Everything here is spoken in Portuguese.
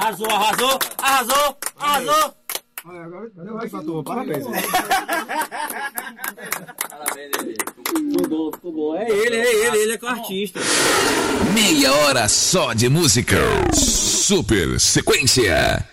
Arrasou, arrasou, arrasou, arrasou. Olha, agora cadê o parabéns. Parabéns, ele. Ficou bom. É ele é que é o artista. Meia hora só de música. Super sequência.